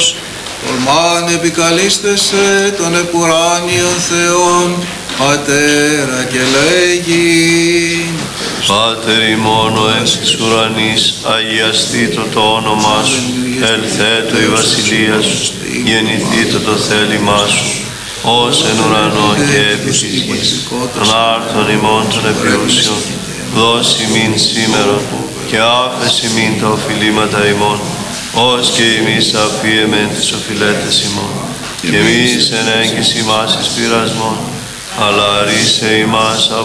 Χριστός, ορμάν επικαλίστεσαι των επουράνιων Θεών, Πατέρα και λέγει. Πάτερ ημών ο εν της ουρανής, αγιαστήτω το όνομά σου, ελθέτω η βασιλεία σου, γεννηθήτω το θέλημά σου, ως εν ουρανό και επί της γης. Των άρθρων ημών των επιούσιων, δώσει ημίν σήμερον, και άφες ημίν τα οφειλήματα ημών, ως και εμείς αφίεμεν τις οφειλέτες ημών. Και εμείς εν έγκυση ημάς εις πειρασμόν, αλλά ρίσε ημάς